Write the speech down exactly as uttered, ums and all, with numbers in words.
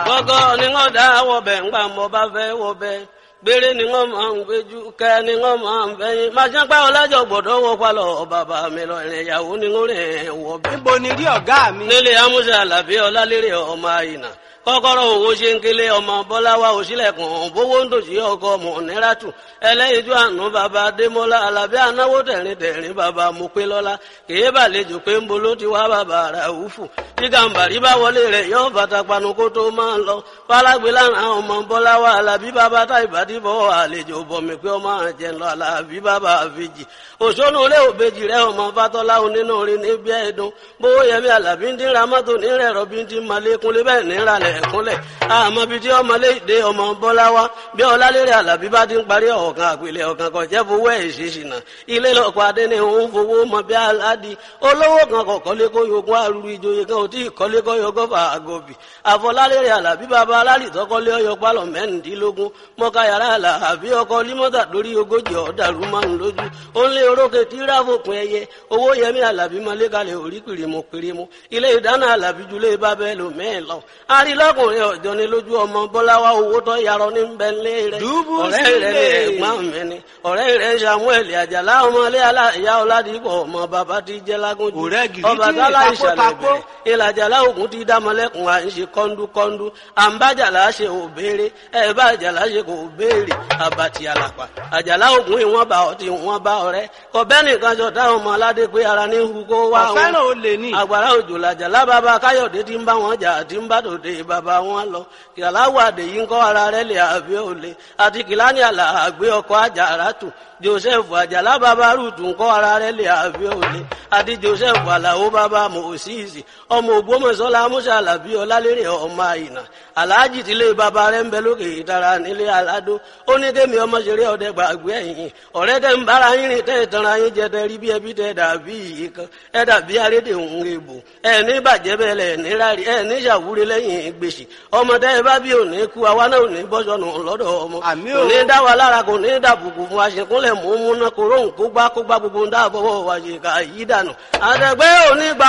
Gọ́gọ́ ni wọ́n dá wọ̀bẹ̀ ńgbà mọ́ bá fẹ́ wọ̀bẹ̀. Gbére ni wọ́n máa ń gbéjú, kẹ́ ni wọ́n máa ń fẹ́yìn. Máa ṣe pẹ́ ọlájọ gbọ́dọ̀ wọ pálọ̀ bàbá mi lọ ìrìn ìyàwó ni wọ́n rìn wọ̀bẹ̀. Níbo ni rí ọ̀gá mi? Nílé Amúṣe Àlàbí Ọlálérè ọmọ Àyìnà. Kọ́kọ́rọ́ owó ṣe ń kélé ọmọ Bọ́láwá òṣìlẹ̀kùn bówó ń tòṣì ọkọ ọmọ Nírátù ẹlẹ́yinjú àánú bàbá Adémọ́lá Àlàbí anáwó tẹ̀rín tẹ̀rín bàbá Mopélọ́lá kèé bàlejò pé ń bolo ti wá bàbá Ràúfù tí gàǹbàrí bá wọlé rẹ̀ yóò bàtà panu kó tó máa ń lọ fálágbé lára ọmọ Bọ́láwá Àlàbí bàbá táìbàdí bọ́ àlejò bọ̀mí pé ọmọ àjẹ́ lọ Àlàbí bàbá àfijì òṣónú ilé òbejì rẹ̀ ọmọ Fátọ́lá onínú orin níbi ẹ̀dùn bówó yẹmí Àlàbí ń dín ra mọ́tò nírẹ̀ rọ́bí ń dín malékúnlé bẹ́ẹ̀ níralẹ̀ ẹ̀kúnlẹ̀ àmọ́ bíi tí ọmọlé ìdè ọmọ Bọ́láwá bí Ọlálérè Àlàbí bá ti ń parí ọ̀kan àpèlé ọ̀kan kan jẹ́ fowó ẹ̀ ṣèṣìnà ilé lọ́kọ̀ adé ni òun fowó mọ bí aládì olówó kan kọ̀ kọ́lé kó yogún àrùrù ìjòyè kan ò tí ì kọ́lé kó yogún fà àgọ́bì àfọlálérè Àlàbí bàbá alálì tọ́kọ́lé ọyọ pálọ̀ mẹ́rìndínlógún mọ́ká yàrá Àlàbí ọkọ̀ límọ́tà lórí ogójì ọ̀dàrú márùn lójú ó ń lé orókè tí ráfòpin ẹyẹ owó yẹmí Àlàbí mọ́lé kalẹ̀ orí kìrìmù kìrìmù ilé ìdáná Àlàbí julé bábẹ́ lò mẹ́ẹ̀ lọ arílọ́kùnrin ọ̀jọ́ ni lójú ọmọ Bọ́láwá owó tó yarọ ní bẹ́ńlẹ̀ rẹ̀ ọ̀rẹ́ rẹ̀ ní ẹ̀gbọ́n mi ni ọ̀rẹ́ rẹ̀ Samuel Àjàlá ọmọlé aláìyá Ọládìpọ̀ ọmọ bàbá ti jẹ́ Lágúnjú ọba tálá ìṣàlẹ̀ bẹ̀rẹ̀ ìlàjàlá ògùn ti dámọ́lẹ́kùn à ń ṣe kọ́ńdúkọ́ńdú à ń bá Àjàlá ṣe ò béèrè ẹ̀ bá Àjàlá ṣe kò béèrè àbàtì àlàpà Àjàlá ògùn ìwọ̀n bá ọtí ìwọ̀n bá ọ̀rẹ́ kọ̀bẹ́ nìkan jọ táwọn ọmọ aládé pé ara ní hu kó wá wọn àgbàrá òjò làjàlá bàbá Káyọ̀dé ti ń bá wọn jà àti ń bá tòde bàbá wọn lọ kìláwó àdèyí ń kọ́ ara rẹ̀ lè àbí òle àti kìláni Àlàgbé ọkọ̀ Àjàràtù Joseph Àjàlá bàbá Rúùtù ń kọ́ ara rẹ̀ lè àbí òle àti Joseph Àlàó bàbá Mòsíìsì ọmọ Ògbómọ̀ṣọ́lá Amúṣe Àlàbí Ọlálérè ọmọ Àyìnà Àlàájì tílé bàbá rẹ̀ ń bẹ lókè ìtara nílé Aládó ó ní kémi ọmọ ṣeré ọdẹ gbàgbé ẹ̀yìn ọ̀rẹ́ tẹ́ ń bára yín rìn tẹ́ ìtanra yín jẹ tẹ́ rí bí ẹbí tẹ́ dàbí yìí kan ẹ dàbí arédè òun èbò ẹ ní bàjẹ́ bẹ́ẹ̀ lẹ̀ ní rárí ẹ ní ṣàwúre lẹ́yìn gbèsè ọmọ tẹ́ ẹ bá bí òní kú àwa náà ò ní bọ́sọ̀nù lọ́dọ̀ ọmọ kò ní dá wa lára kò ní dàbùkù fún wa ṣèkúnlẹ̀ mú mú náà kò róhùn kó gbá kó gbá gbogbo ń dáàbọ̀wọ̀ wa ṣe ká yí dànù àtẹ̀gbẹ́ òní gbà